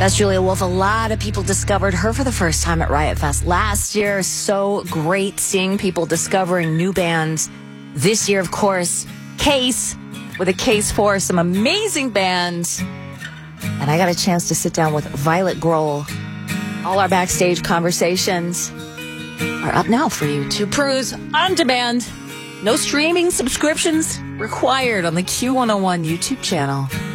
That's Julia Wolf. A lot of people discovered her for the first time at Riot Fest last year. So great seeing people discovering new bands. This year, of course, Case, with a case for some amazing bands. And I got a chance to sit down with Violet Grohl. All our backstage conversations are up now for you to peruse on demand. No streaming subscriptions required on the Q101 YouTube channel.